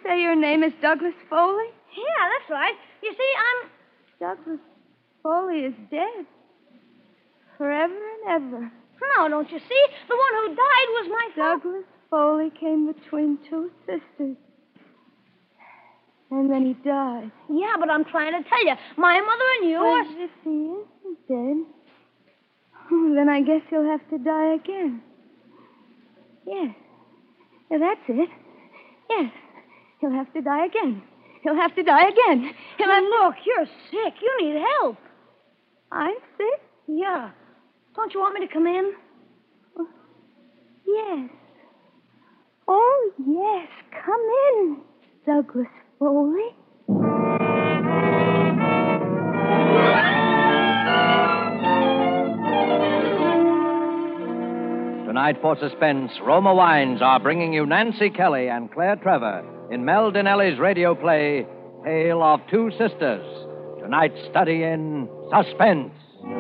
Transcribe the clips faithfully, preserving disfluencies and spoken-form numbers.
say your name is Douglas Foley? Yeah, that's right. You see, I'm... Douglas Foley is dead. Forever and ever. No, don't you see? The one who died was my father. Douglas Foley came between two sisters. And then he died. Yeah, but I'm trying to tell you, my mother and you Well, are... if he isn't dead, oh, then I guess he'll have to die again. Yes. Yeah, that's it. Yes. He'll have to die again. He'll have to die again. He'll have... Look, you're sick. You need help. I'm sick? Yeah. Don't you want me to come in? Oh, yes. Oh, yes. Come in, Douglas Foley. Tonight, for suspense, Roma Wines are bringing you Nancy Kelly and Claire Trevor in Mel Dinelli's radio play, Tale of Two Sisters. Tonight's study in suspense.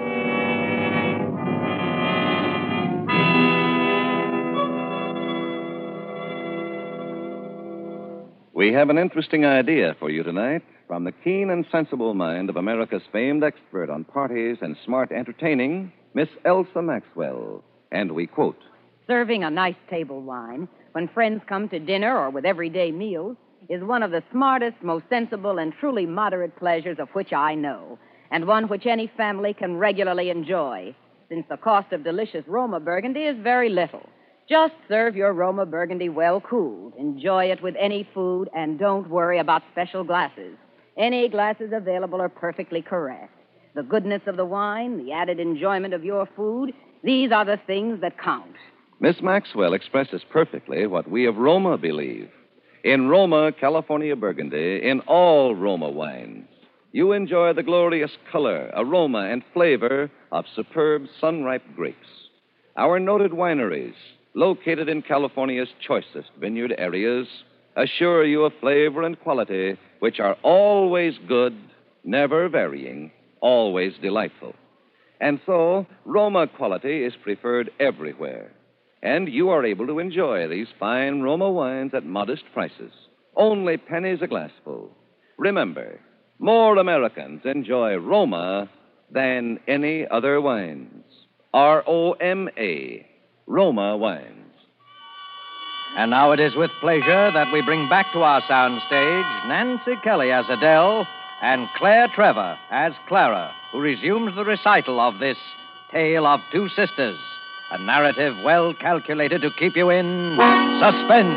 We have an interesting idea for you tonight from the keen and sensible mind of America's famed expert on parties and smart entertaining, Miss Elsa Maxwell. And we quote, Serving a nice table wine when friends come to dinner or with everyday meals is one of the smartest, most sensible, and truly moderate pleasures of which I know, and one which any family can regularly enjoy, since the cost of delicious Roma Burgundy is very little. Just serve your Roma Burgundy well cooled. Enjoy it with any food, and don't worry about special glasses. Any glasses available are perfectly correct. The goodness of the wine, the added enjoyment of your food, these are the things that count. Miss Maxwell expresses perfectly what we of Roma believe. In Roma, California Burgundy, in all Roma wines, you enjoy the glorious color, aroma, and flavor of superb sun-ripe grapes. Our noted wineries, located in California's choicest vineyard areas, assure you of flavor and quality which are always good, never varying, always delightful. And so, Roma quality is preferred everywhere. And you are able to enjoy these fine Roma wines at modest prices, only pennies a glassful. Remember, more Americans enjoy Roma than any other wines. R O M A, Roma wines. And now it is with pleasure that we bring back to our soundstage Nancy Kelly as Adele and Claire Trevor as Clara, who resumes the recital of this Tale of Two Sisters, a narrative well calculated to keep you in suspense.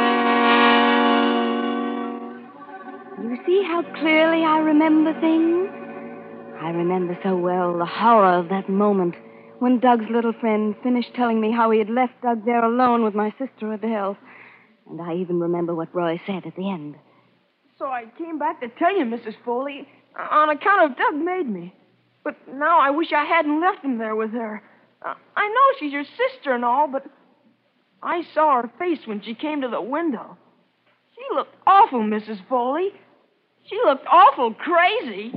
You see how clearly I remember things? I remember so well the horror of that moment when Doug's little friend finished telling me how he had left Doug there alone with my sister Adele. And I even remember what Roy said at the end. So I came back to tell you, Missus Foley, on account of Doug made me. But now I wish I hadn't left him there with her. Uh, I know she's your sister and all, but I saw her face when she came to the window. She looked awful, Missus Foley. She looked awful crazy.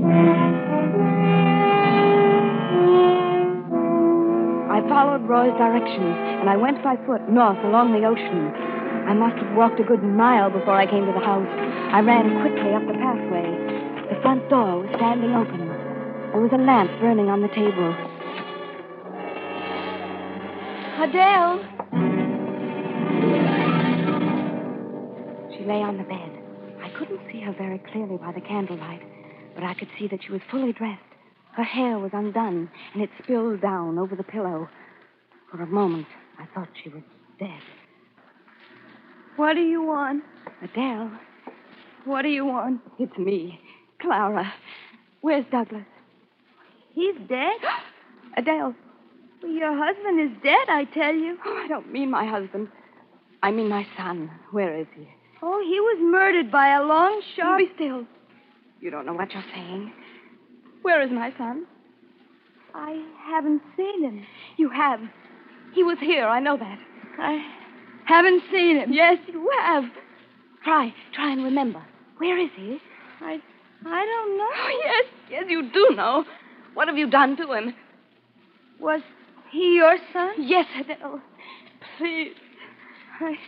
I followed Roy's directions, and I went by foot north along the ocean. I must have walked a good mile before I came to the house. I ran quickly up the pathway. The front door was standing open. There was a lamp burning on the table. Adele! She lay on the bed. I couldn't see her very clearly by the candlelight, but I could see that she was fully dressed. Her hair was undone, and it spilled down over the pillow. For a moment, I thought she was dead. What do you want? Adele. What do you want? It's me, Clara. Where's Douglas? He's dead? Adele. Well, your husband is dead, I tell you. Oh, I don't mean my husband. I mean my son. Where is he? Oh, he was murdered by a long shot. Be still. You don't know what you're saying. Where is my son? I haven't seen him. You have. He was here, I know that. I haven't seen him. Yes, you have. Try, try and remember. Where is he? I, I don't know. Oh, yes, yes, you do know. What have you done to him? Was he your son? Yes, Adele. Please. I...